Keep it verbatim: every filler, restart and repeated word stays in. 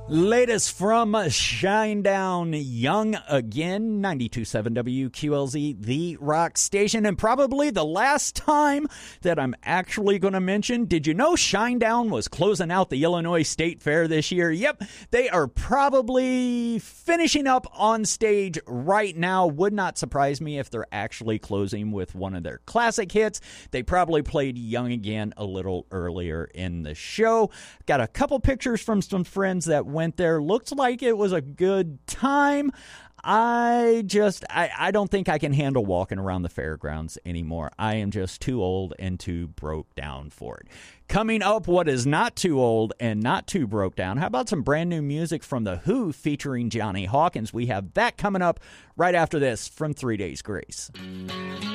Latest from Shinedown Young again, ninety-two point seven W Q L Z, the rock station, and probably the last time that I'm actually going to mention, did you know Shinedown was closing out the Illinois State Fair this year? Yep, they are probably finishing up on stage right now. Would not surprise me if they're actually closing with one of their classic hits. They probably played Young Again a little earlier in the show. Got a couple pictures from some friends that went there. Looks like it was a good time. I just, I, I don't think I can handle walking around the fairgrounds anymore. I am just too old and too broke down for it. Coming up, what is not too old and not too broke down? How about some brand new music from The Who featuring Johnny Hawkins? We have that coming up right after this from Three Days Grace.